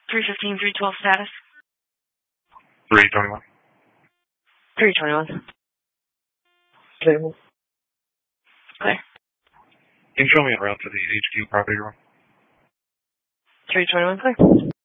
315, 312 status. 321. 321. Table. Clear. Can you show me a route to the HQ property room? 321, clear.